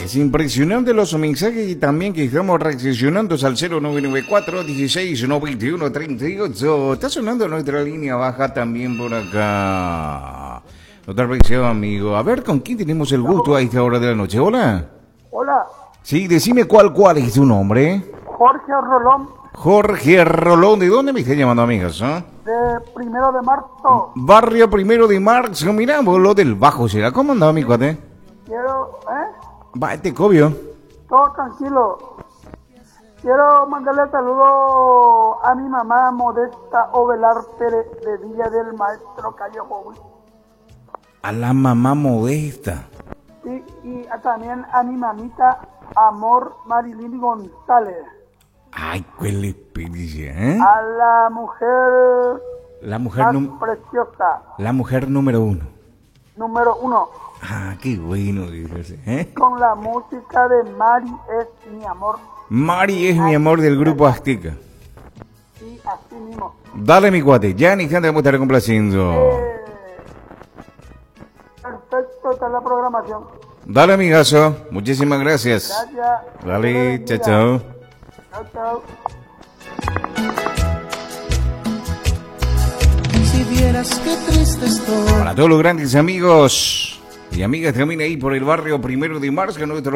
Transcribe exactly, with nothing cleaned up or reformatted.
Es impresionante los mensajes y también que estamos reaccionando al cero nueve nueve cuatro, dieciséis, noventa y uno, treinta y ocho. Está sonando nuestra línea baja también por acá. Otra vez, amigo. A ver, ¿con quién tenemos el gusto a esta hora de la noche? Hola. Hola. Sí, decime cuál, cuál es tu nombre. Jorge Rolón. Jorge Rolón. ¿De dónde me está llamando, amigas? ¿Eh? De Primero de Marzo. Barrio Primero de Marzo. Mirá, vos lo del Bajo será. ¿Cómo andaba, mi cuate? Quiero, ¿eh? Va, este cobio. Todo tranquilo. Quiero mandarle saludo a mi mamá Modesta Ovelar Pérez de Villa del Maestro Calle Joven. A la mamá Modesta. Sí, y a, también a mi mamita Amor Marilyn González. Ay, cuál experiencia, ¿eh? A la mujer, La mujer, más num- preciosa, la mujer número uno. número uno. Ah, qué bueno, dice, ¿eh? Con la música de Mari es mi amor. Mari es mi amor del grupo Azteca. Sí, así mismo. Dale, mi cuate, ya ni gente vamos a estar complaciendo. Eh, perfecto, está la programación. Dale, amigazo, muchísimas gracias. Gracias. Dale, chao, chao. Chao, chao. Si vieras qué triste estoy. Para todos los grandes amigos y amigas también ahí por el barrio Primero de Marzo, nuestro